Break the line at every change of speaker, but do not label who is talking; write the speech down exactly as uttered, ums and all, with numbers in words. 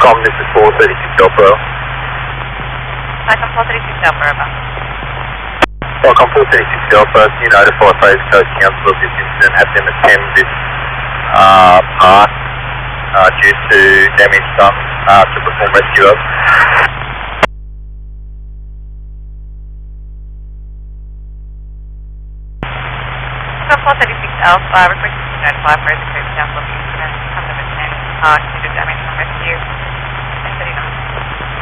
Welcome, this is four thirty-six Alpha.
Welcome, four thirty-six Alpha, over.
Welcome, four thirty-six Alpha. You notify Phase Coast Council of this incident. Have them attend this uh, park uh, due to damage done uh, to perform rescue of.
Welcome, four thirty-six Alpha. Requesting to notify Phase Coast Council of the incident. Have them attend this park due to damage from rescue.